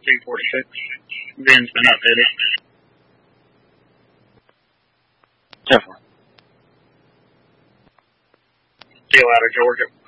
246. VIN's been updated. Definitely. Deal out of Georgia.